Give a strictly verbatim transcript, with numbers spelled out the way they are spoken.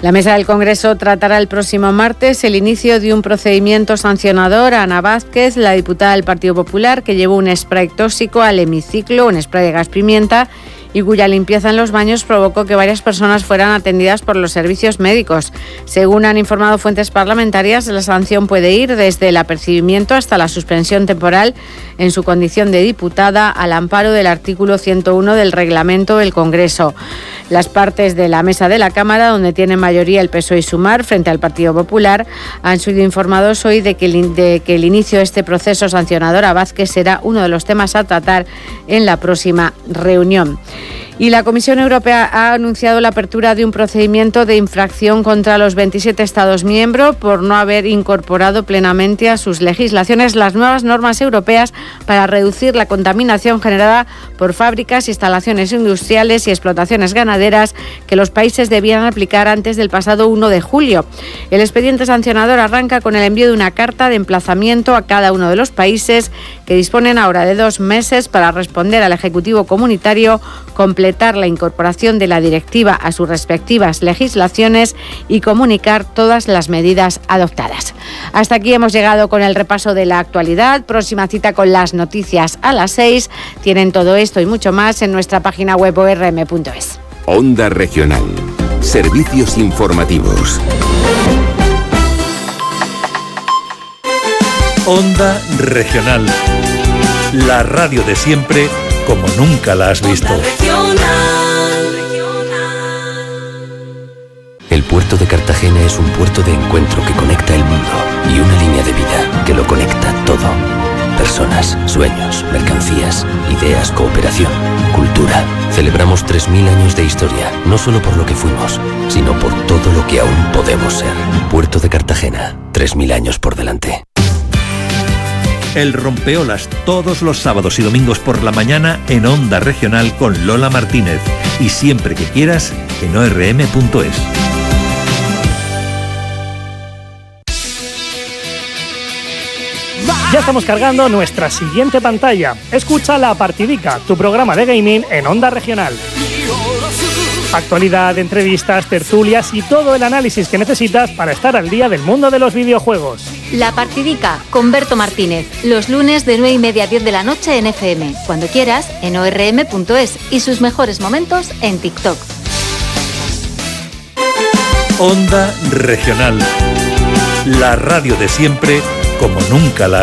La Mesa del Congreso tratará el próximo martes el inicio de un procedimiento sancionador a Ana Vázquez, la diputada del Partido Popular, que llevó un spray tóxico al hemiciclo, un spray de gas pimienta, y cuya limpieza en los baños provocó que varias personas fueran atendidas por los servicios médicos. Según han informado fuentes parlamentarias, la sanción puede ir desde el apercibimiento hasta la suspensión temporal en su condición de diputada al amparo del artículo ciento uno del reglamento del Congreso. Las partes de la mesa de la Cámara, donde tienen mayoría el P S O E y Sumar frente al Partido Popular, han sido informados hoy de que, el, de que el inicio de este proceso sancionador a Vázquez será uno de los temas a tratar en la próxima reunión. Y la Comisión Europea ha anunciado la apertura de un procedimiento de infracción contra los veintisiete Estados miembros por no haber incorporado plenamente a sus legislaciones las nuevas normas europeas para reducir la contaminación generada por fábricas, instalaciones industriales y explotaciones ganaderas que los países debían aplicar antes del pasado uno de julio. El expediente sancionador arranca con el envío de una carta de emplazamiento a cada uno de los países, que disponen ahora de dos meses para responder al Ejecutivo comunitario, completar la incorporación de la directiva a sus respectivas legislaciones y comunicar todas las medidas adoptadas. Hasta aquí hemos llegado con el repaso de la actualidad. Próxima cita con las noticias a las seis. Tienen todo esto y mucho más en nuestra página web o r m punto es. Onda Regional. Servicios informativos. Onda Regional. La radio de siempre, como nunca la has visto. El puerto de Cartagena es un puerto de encuentro que conecta el mundo y una línea de vida que lo conecta todo. Personas, sueños, mercancías, ideas, cooperación, cultura. Celebramos tres mil años de historia, no solo por lo que fuimos, sino por todo lo que aún podemos ser. Puerto de Cartagena, tres mil años por delante. El Rompeolas, todos los sábados y domingos por la mañana en Onda Regional con Lola Martínez. Y siempre que quieras en o r m punto es. Ya estamos cargando nuestra siguiente pantalla. Escucha La Partidica, tu programa de gaming en Onda Regional. Actualidad, entrevistas, tertulias y todo el análisis que necesitas para estar al día del mundo de los videojuegos. La Partidica con Berto Martínez, los lunes de nueve y media a diez de la noche en F M, cuando quieras en o r m punto es y sus mejores momentos en TikTok. Onda Regional, la radio de siempre como nunca la has